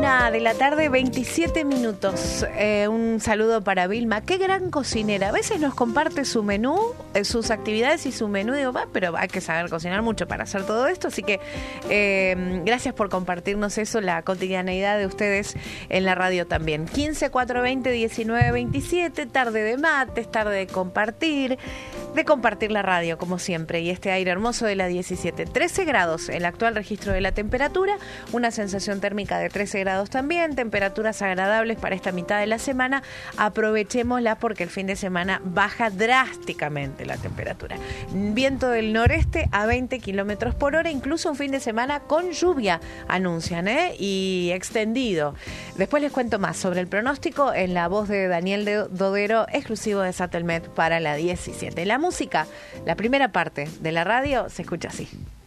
1:27 PM. Un saludo para Vilma. Qué gran cocinera. A veces nos comparte su menú, sus actividades y su menú. Digo, pero hay que saber cocinar mucho para hacer todo esto. Así que gracias por compartirnos eso, la cotidianeidad de ustedes en la radio también. 15 420 19 27. Tarde de mates, tarde de compartir la radio como siempre. Y este aire hermoso de la 17. 13 grados el actual registro de la temperatura. Una sensación térmica de 13 grados también, temperaturas agradables para esta mitad de la semana. Aprovechémosla porque el fin de semana baja drásticamente la temperatura. Viento del noreste a 20 kilómetros por hora, incluso un fin de semana con lluvia, anuncian, y extendido. Después les cuento más sobre el pronóstico en la voz de Daniel Dodero, exclusivo de Satelmet para la 17. La música, la primera parte de la radio, se escucha así.